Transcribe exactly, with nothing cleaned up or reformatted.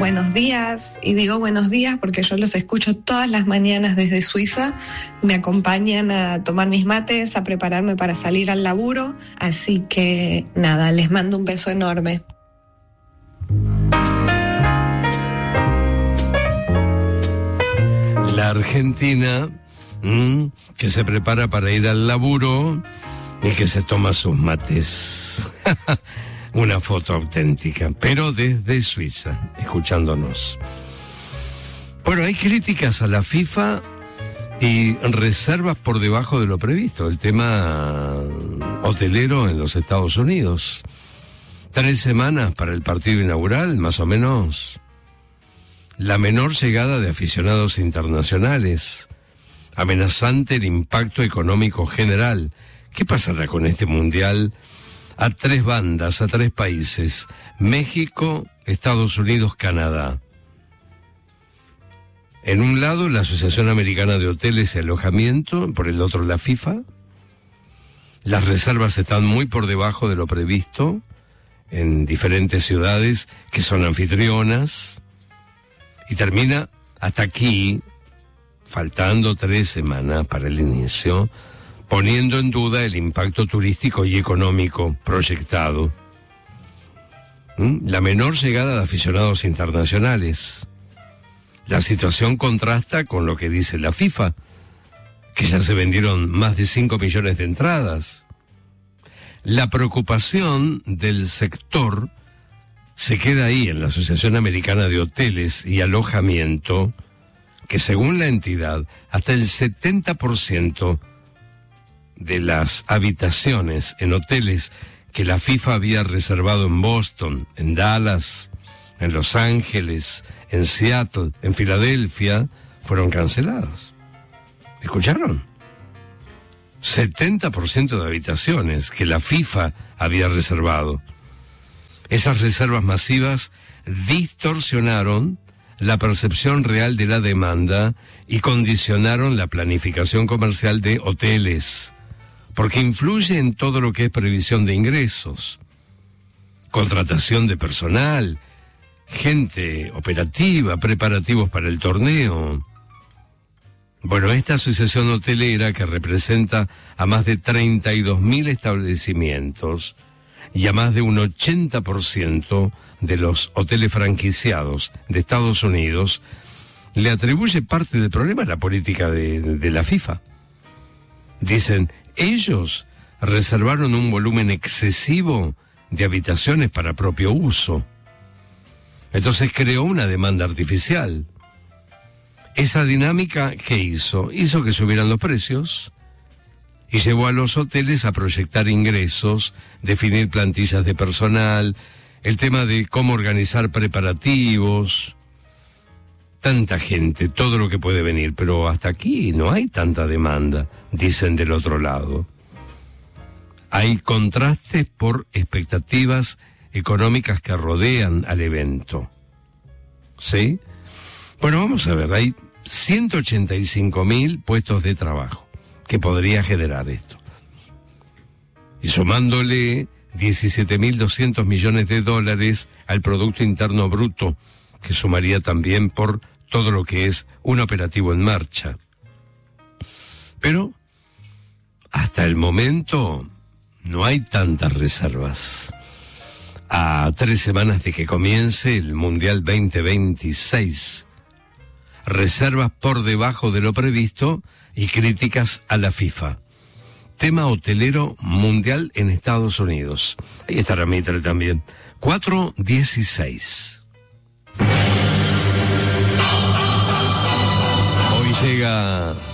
Buenos días, y digo buenos días porque yo los escucho todas las mañanas desde Suiza, me acompañan a tomar mis mates, a prepararme para salir al laburo, así que nada, les mando un beso enorme. La Argentina, mmm, que se prepara para ir al laburo y que se toma sus mates. Una foto auténtica, pero desde Suiza, escuchándonos. Bueno, hay críticas a la FIFA y reservas por debajo de lo previsto. El tema hotelero en los Estados Unidos. Tres semanas para el partido inaugural, más o menos. La menor llegada de aficionados internacionales. Amenazante el impacto económico general. ¿Qué pasará con este mundial? A tres bandas, a tres países: México, Estados Unidos, Canadá. En un lado, la Asociación Americana de Hoteles y Alojamiento, por el otro, la FIFA. Las reservas están muy por debajo de lo previsto en diferentes ciudades que son anfitrionas. Y termina hasta aquí, faltando tres semanas para el inicio, poniendo en duda el impacto turístico y económico proyectado. ¿Mm? La menor llegada de aficionados internacionales. La situación contrasta con lo que dice la FIFA, que ya se vendieron más de cinco millones de entradas. La preocupación del sector se queda ahí en la Asociación Americana de Hoteles y Alojamiento, que según la entidad, hasta el setenta por ciento de las habitaciones en hoteles que la FIFA había reservado en Boston, en Dallas, en Los Ángeles, en Seattle, en Filadelfia, fueron cancelados. ¿Escucharon? setenta por ciento de habitaciones que la FIFA había reservado. Esas reservas masivas distorsionaron la percepción real de la demanda y condicionaron la planificación comercial de hoteles, porque influye en todo lo que es previsión de ingresos, contratación de personal, gente operativa, preparativos para el torneo. Bueno, esta asociación hotelera, que representa a más de treinta y dos mil establecimientos y a más de un ochenta por ciento de los hoteles franquiciados de Estados Unidos, le atribuye parte del problema a la política de, de la FIFA. Dicen, ellos reservaron un volumen excesivo de habitaciones para propio uso. Entonces creó una demanda artificial. Esa dinámica, ¿qué hizo? Hizo que subieran los precios y llevó a los hoteles a proyectar ingresos, definir plantillas de personal, el tema de cómo organizar preparativos. Tanta gente, todo lo que puede venir, pero hasta aquí no hay tanta demanda, dicen del otro lado. Hay contrastes por expectativas económicas que rodean al evento. ¿Sí? Bueno, vamos a ver, hay ciento ochenta y cinco mil puestos de trabajo que podría generar esto. Y sumándole diecisiete mil doscientos millones de dólares al Producto Interno Bruto, que sumaría también por todo lo que es un operativo en marcha. Pero, hasta el momento, no hay tantas reservas. A tres semanas de que comience el Mundial veinte veintiséis, reservas por debajo de lo previsto y críticas a la FIFA. Tema hotelero mundial en Estados Unidos. Ahí estará Mitre también. cuatro dieciséis. Hoy llega